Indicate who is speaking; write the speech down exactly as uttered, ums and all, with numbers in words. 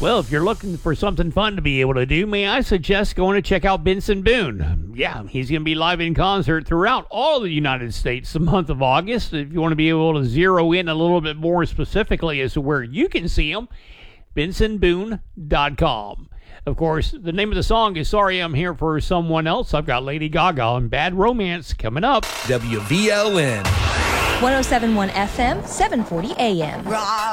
Speaker 1: Well, if you're looking for something fun to be able to do, may I suggest going to check out Benson Boone. Yeah, he's going to be live in concert throughout all of the United States the month of August. If you want to be able to zero in a little bit more specifically as to where you can see him, benson boone dot com. Of course, the name of the song is Sorry I'm Here for Someone Else. I've got Lady Gaga and Bad Romance coming up.
Speaker 2: W V L N.
Speaker 3: one oh seven point one F M, seven forty A M.